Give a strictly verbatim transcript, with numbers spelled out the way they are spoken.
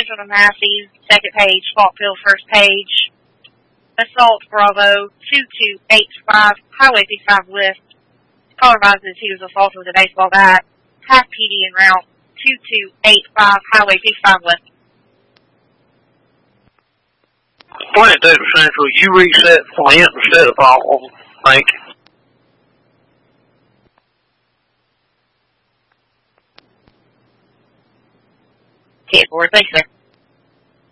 Central to Massey, second page, Falkville, first page. Assault Bravo two two eight five, Highway fifty-five West. Caller advises he was assaulted with a baseball bat. Half P D en route two two eight five, Highway fifty-five West. Plant Data Central, you reset plant instead of all. Thank you. ten four, thanks, sir.